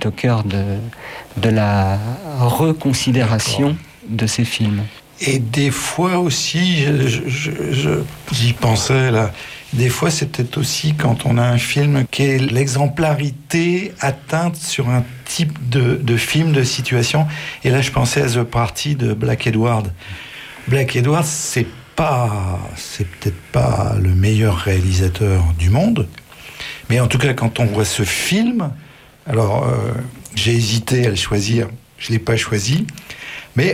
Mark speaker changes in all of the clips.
Speaker 1: au cœur de la reconsidération de ces films.
Speaker 2: Et des fois aussi, j'y pensais là, des fois c'est peut-être aussi quand on a un film qui est l'exemplarité atteinte sur un type de film, de situation. Et là je pensais à The Party de Black Edward. Black Edward, c'est peut-être pas le meilleur réalisateur du monde, mais en tout cas quand on voit ce film, alors j'ai hésité à le choisir, je l'ai pas choisi. Mais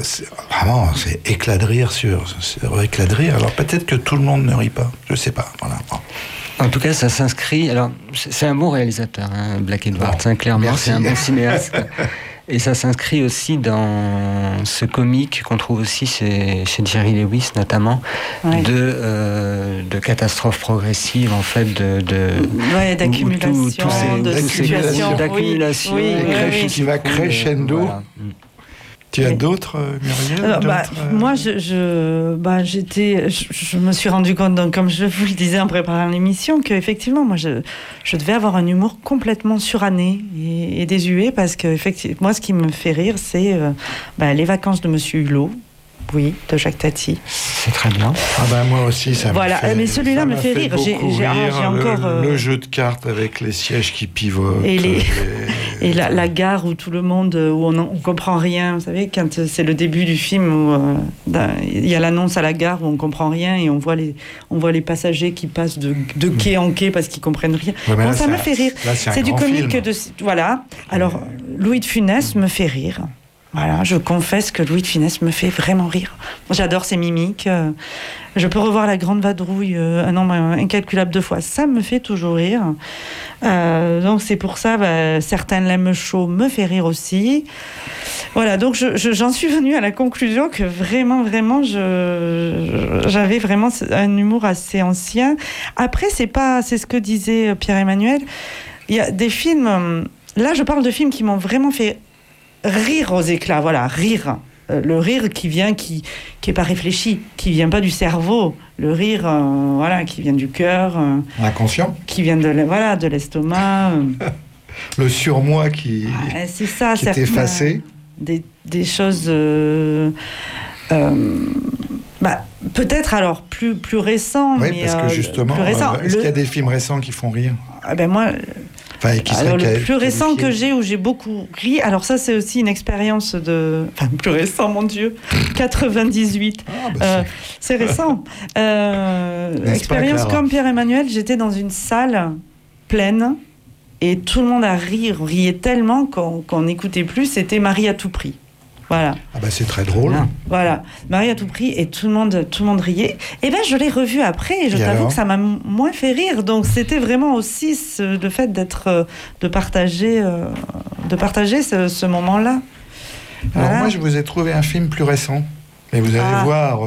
Speaker 2: c'est éclat de rire éclat de rire. Alors peut-être que tout le monde ne rit pas, je sais pas. Voilà.
Speaker 1: En tout cas, ça s'inscrit. Alors, c'est un bon réalisateur, hein, Black Edward. Bon, clairement, merci. C'est un bon cinéaste. Et ça s'inscrit aussi dans ce comique qu'on trouve aussi chez Jerry Lewis, notamment, ouais. de catastrophes progressives, en fait,
Speaker 3: d'accumulation, de situations,
Speaker 1: d'accumulation,
Speaker 2: qui va crescendo. Voilà. Tu as d'autres, Muriel?
Speaker 3: Moi, je me suis rendu compte, donc, comme je vous le disais en préparant l'émission, qu'effectivement, moi, je devais avoir un humour complètement suranné et désuet, parce que, effectivement, moi, ce qui me fait rire, c'est les vacances de Monsieur Hulot. Oui, de Jacques Tati.
Speaker 1: C'est très bien.
Speaker 2: Moi aussi, ça
Speaker 3: voilà.
Speaker 2: me fait
Speaker 3: mais celui-là me fait rire. J'ai encore
Speaker 2: le jeu de cartes avec les sièges qui pivotent.
Speaker 3: Et la gare où tout le monde, où on comprend rien. Vous savez, quand c'est le début du film où il y a l'annonce à la gare où on comprend rien et on voit les passagers qui passent de quai en quai parce qu'ils comprennent rien.
Speaker 2: Ouais,
Speaker 3: bon, ça me fait rire.
Speaker 2: Là,
Speaker 3: c'est du comique
Speaker 2: film.
Speaker 3: Voilà. Alors Louis de Funès me fait rire. Voilà, je confesse que Louis de Funès me fait vraiment rire. J'adore ses mimiques. Je peux revoir La Grande Vadrouille un nombre incalculable de fois. Ça me fait toujours rire. Donc c'est pour ça, Certains l'aiment chaud me fait rire aussi. Voilà, donc j'en suis venue à la conclusion que vraiment, j'avais vraiment un humour assez ancien. Après, c'est ce que disait Pierre-Emmanuel. Il y a des films... Là, je parle de films qui m'ont vraiment fait rire aux éclats, voilà, rire. Le rire qui est pas réfléchi, qui vient pas du cerveau. Le rire, qui vient du cœur.
Speaker 2: Inconscient.
Speaker 3: Qui vient de l'estomac.
Speaker 2: Le surmoi qui est effacé.
Speaker 3: Des choses... peut-être alors plus récents.
Speaker 2: Oui,
Speaker 3: mais,
Speaker 2: parce que justement, est-ce qu'il y a des films récents qui font rire?
Speaker 3: Moi... le plus récent que j'ai, où j'ai beaucoup ri, alors ça c'est aussi une expérience plus récent, mon Dieu, 98, c'est récent. Expérience comme Pierre-Emmanuel, j'étais dans une salle pleine et tout le monde riait tellement qu'on n'écoutait plus, c'était Marie à tout prix. Voilà.
Speaker 2: C'est très drôle.
Speaker 3: Voilà, Marie à tout prix, et tout le monde riait. Et je l'ai revu après, et je t'avoue que ça m'a moins fait rire. Donc c'était vraiment aussi le fait de partager ce moment-là.
Speaker 2: Alors moi, je vous ai trouvé un film plus récent, et vous allez voir.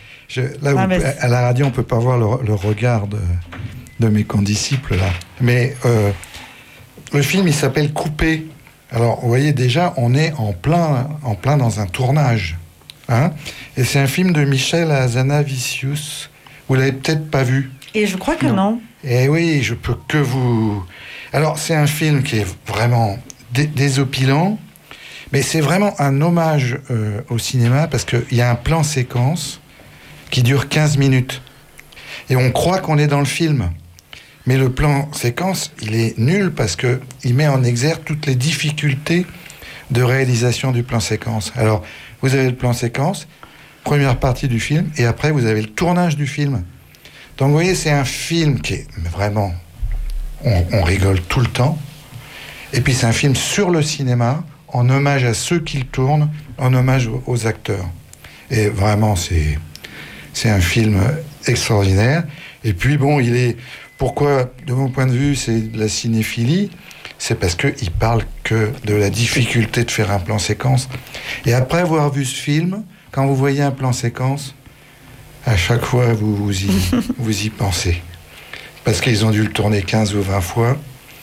Speaker 2: À la radio, on peut pas voir le regard de mes condisciples là. Mais le film, il s'appelle Coupé. Alors, vous voyez, déjà, on est en plein dans un tournage. Hein, et c'est un film de Michel Hazanavicius. Vous l'avez peut-être pas vu.
Speaker 3: Et je crois que non.
Speaker 2: Et oui, je peux que vous... Alors, c'est un film qui est vraiment désopilant, mais c'est vraiment un hommage au cinéma, parce qu'il y a un plan séquence qui dure 15 minutes. Et on croit qu'on est dans le film. Mais le plan séquence, il est nul parce qu'il met en exergue toutes les difficultés de réalisation du plan séquence. Alors, vous avez le plan séquence, première partie du film, et après, vous avez le tournage du film. Donc, vous voyez, c'est un film qui est vraiment... On rigole tout le temps. Et puis, c'est un film sur le cinéma, en hommage à ceux qui le tournent, en hommage aux acteurs. Et vraiment, c'est un film extraordinaire. Et puis, il est... Pourquoi, de mon point de vue, c'est de la cinéphilie? C'est parce qu'il parle que de la difficulté de faire un plan séquence. Et après avoir vu ce film, quand vous voyez un plan séquence, à chaque fois, vous y pensez. Parce qu'ils ont dû le tourner 15 ou 20 fois,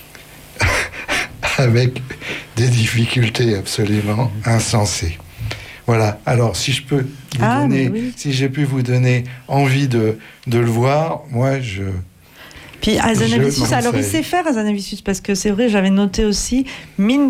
Speaker 2: avec des difficultés absolument insensées. Voilà. Alors, si je peux si j'ai pu vous donner envie de le voir, moi,
Speaker 3: Puis Hazanavicius, alors il sait faire Hazanavicius, parce que c'est vrai, j'avais noté aussi, mine